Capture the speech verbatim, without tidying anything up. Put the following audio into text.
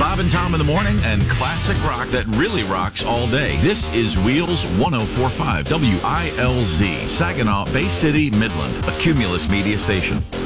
Bob and Tom in the morning and classic rock that really rocks all day. This is Wheels one oh four point five W I L Z, Saginaw, Bay City, Midland, a Cumulus media station.